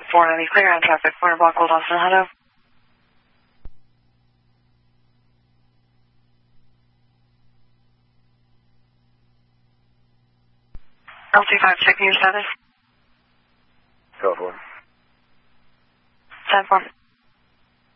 490 clear on traffic, corner block, Old Austin, Hutto. LT5, checking your status. Go for it. 10-4.